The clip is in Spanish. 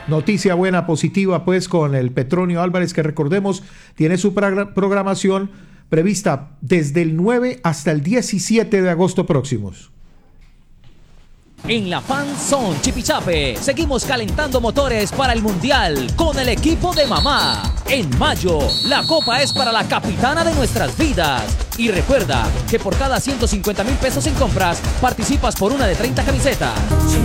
Noticia buena, positiva, pues, con el Petronio Álvarez, que recordemos, tiene su programación prevista desde el 9 hasta el 17 de agosto próximos. En la Fan Zone Chipichape, seguimos calentando motores para el Mundial con el equipo de mamá. En mayo, la copa es para la capitana de nuestras vidas. Y recuerda que por cada 150,000 pesos en compras, participas por una de 30 camisetas.